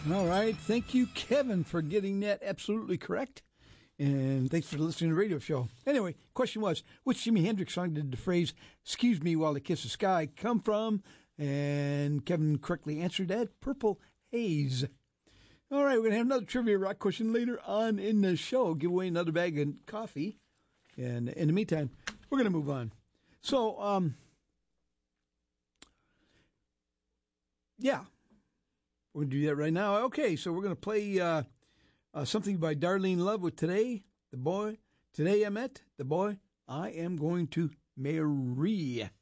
All right. Thank you, Kevin, for getting that absolutely correct. And thanks for listening to the radio show. Anyway, question was, which Jimi Hendrix song did the phrase, "Excuse me while I kiss the sky" come from? And Kevin correctly answered that, Purple Haze. All right, we're going to have another Trivia Rock question later on in the show. Give away another bag of coffee. And in the meantime, we're going to move on. So, yeah, we're going to do that right now. Okay, so we're going to play something by Darlene Love with Today I Met the Boy I Am Going to Marry.